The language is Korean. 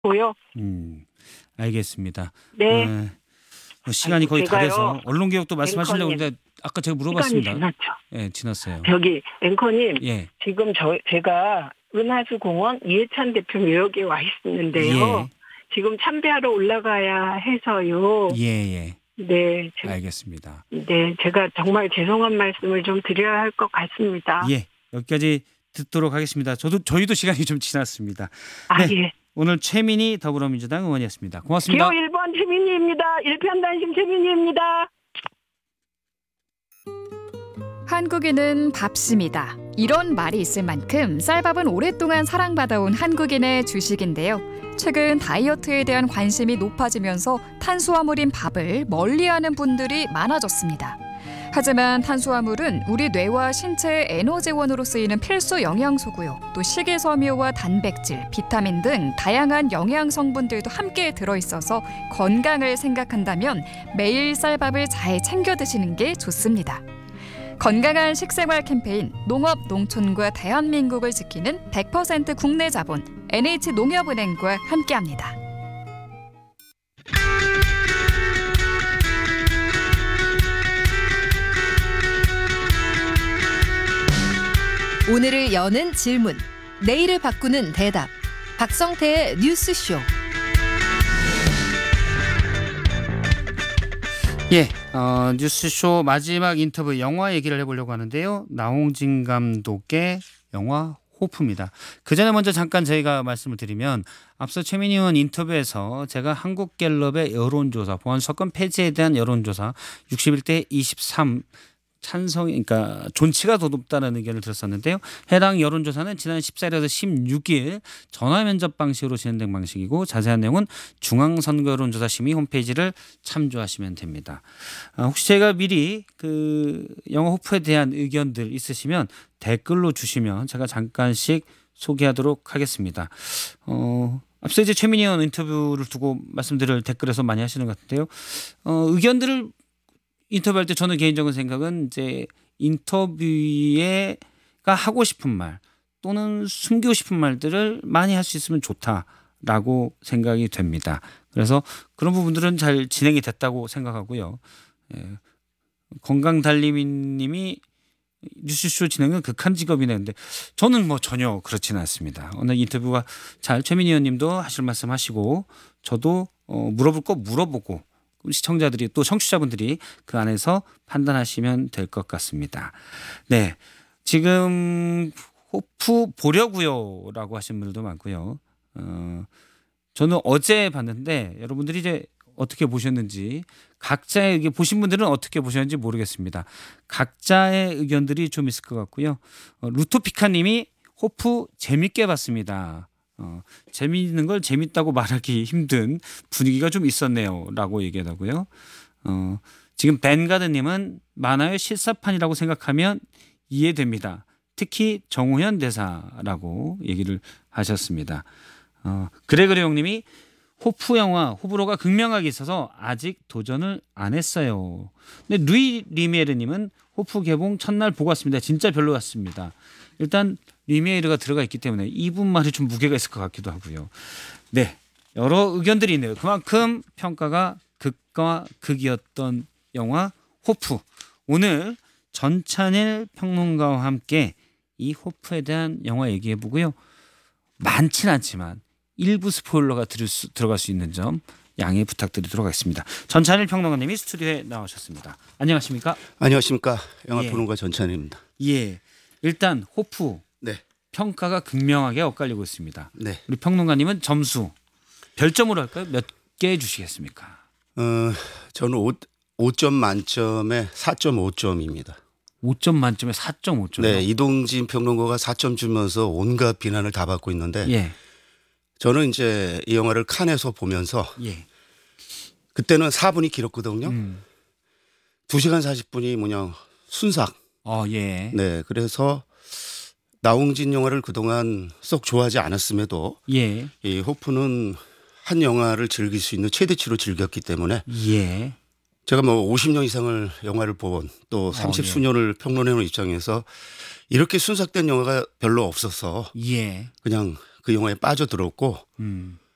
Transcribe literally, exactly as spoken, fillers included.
고요. 음, 알겠습니다. 네. 에, 뭐 시간이 아이고, 거의 다 제가요, 돼서 언론개혁도 말씀하시려고 앵커님, 했는데 아까 제가 시간이 물어봤습니다. 지났죠. 예, 지났어요. 저기 앵커님, 예, 지금 저 제가 은하수 공원 이해찬 대표 묘역에 와 있는데요. 예, 지금 참배하러 올라가야 해서요. 예, 예. 네, 지금- 알겠습니다. 네, 제가 정말 죄송한 말씀을 좀 드려야 할 것 같습니다. 예, 여기까지 듣도록 하겠습니다. 저도 저희도 시간이 좀 지났습니다. 아, 네, 예. 오늘 최민희 더불어민주당 의원이었습니다. 고맙습니다. 기호 일 번 최민희입니다. 일편단심 최민희입니다. 한국인은 밥심이다. 이런 말이 있을 만큼 쌀밥은 오랫동안 사랑받아온 한국인의 주식인데요. 최근 다이어트에 대한 관심이 높아지면서 탄수화물인 밥을 멀리하는 분들이 많아졌습니다. 하지만 탄수화물은 우리 뇌와 신체의 에너지원으로 쓰이는 필수 영양소고요. 또 식이섬유와 단백질, 비타민 등 다양한 영양 성분들도 함께 들어있어서 건강을 생각한다면 매일 쌀밥을 잘 챙겨 드시는 게 좋습니다. 건강한 식생활 캠페인 농업, 농촌과 대한민국을 지키는 백 퍼센트 국내 자본 엔에이치농협은행과 함께합니다. 오늘을 여는 질문, 내일을 바꾸는 대답. 박성태의 뉴스쇼. 예, 어, 뉴스쇼 마지막 인터뷰 영화 얘기를 해보려고 하는데요. 나홍진 감독의 영화 호프입니다. 그 전에 먼저 잠깐 저희가 말씀을 드리면 앞서 최민희 의원 인터뷰에서 제가 한국갤럽의 여론조사, 보안사건 폐지에 대한 여론조사 육십일 대 이십삼 찬성, 그러니까 존치가 더 높다는 의견을 들었었는데요. 해당 여론조사는 지난 십사일에서 십육일 전화 면접 방식으로 진행된 방식이고 자세한 내용은 중앙선거여론조사심의 홈페이지를 참조하시면 됩니다. 아, 혹시 제가 미리 그 영화 호프에 대한 의견들 있으시면 댓글로 주시면 제가 잠깐씩 소개하도록 하겠습니다. 어, 앞서 이제 최민희 의원 인터뷰를 두고 말씀드릴 댓글에서 많이 하시는 것 같은데요. 어, 의견들을 인터뷰할 때 저는 개인적인 생각은 이제 인터뷰에가 하고 싶은 말 또는 숨기고 싶은 말들을 많이 할 수 있으면 좋다라고 생각이 됩니다. 그래서 그런 부분들은 잘 진행이 됐다고 생각하고요. 예. 건강달리미님이 뉴스쇼 진행은 극한 직업이네. 근데 저는 뭐 전혀 그렇지는 않습니다. 오늘 인터뷰가 잘 최민희 의원님도 하실 말씀 하시고 저도 어, 물어볼 거 물어보고 시청자들이 또 청취자분들이 그 안에서 판단하시면 될 것 같습니다. 네, 지금 호프 보려고요라고 하신 분들도 많고요. 어, 저는 어제 봤는데 여러분들이 이제 어떻게 보셨는지 각자의 의견 보신 분들은 어떻게 보셨는지 모르겠습니다. 각자의 의견들이 좀 있을 것 같고요. 어, 루토피카님이 호프 재밌게 봤습니다. 어, 재미있는 걸 재밌다고 말하기 힘든 분위기가 좀 있었네요 라고 얘기하고요. 어, 지금 벤가드님은 만화의 실사판이라고 생각하면 이해됩니다. 특히 정우현 대사라고 얘기를 하셨습니다. 어, 그레그레 형님이 호프 영화 호불호가 극명하게 있어서 아직 도전을 안 했어요. 근데 루이 리미에르님은 호프 개봉 첫날 보고 왔습니다. 진짜 별로였습니다. 일단 리미에르가 들어가 있기 때문에 이분 말이 좀 무게가 있을 것 같기도 하고요. 네, 여러 의견들이 있네요. 그만큼 평가가 극과 극이었던 영화 호프. 오늘 전찬일 평론가와 함께 이 호프에 대한 영화 얘기해 보고요. 많지는 않지만 일부 스포일러가 들을 수, 들어갈 수 있는 점 양해 부탁드리도록 하겠습니다. 전찬일 평론가님이 스튜디오에 나오셨습니다. 안녕하십니까? 안녕하십니까. 영화 예. 평론가 전찬입니다. 예, 일단 호프 네. 평가가 극명하게 엇갈리고 있습니다. 네. 우리 평론가님은 점수 별점으로 할까요? 몇 개 주시겠습니까? 어, 저는 오 점 만점에 사 점 오 점입니다. 오 점 만점에 사 점 오 점. 네, 이동진 평론가가 사 점 주면서 온갖 비난을 다 받고 있는데 예, 저는 이제 이 영화를 칸에서 보면서 예. 그때는 사 분이 길었거든요. 음. 두 시간 사십 분이 뭐냐 순삭. 어, 예. 네, 그래서 나홍진 영화를 그동안 썩 좋아하지 않았음에도 예. 이 호프는 한 영화를 즐길 수 있는 최대치로 즐겼기 때문에 예. 제가 뭐 오십 년 이상을 영화를 본 또 삼십 어, 예. 수년을 평론해온 입장에서 이렇게 순삭된 영화가 별로 없어서 예. 그냥 그 영화에 빠져들었고 음.